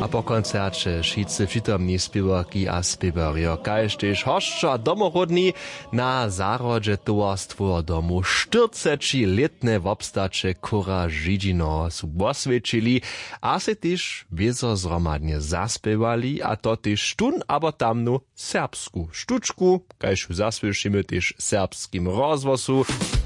A po koncercie wszyscy przytomni spiewarki a spiewario, kaž tež hosťo a domorodní na zárodže towarstwo domu 40-letne wobstacze Kura Židžino su posvědčili a se tež wiezo zromadne zaspěwali a to tež tun abo tamnu serbsku štučku, kaž ju zasvědčimy tež serbskim rozwosu.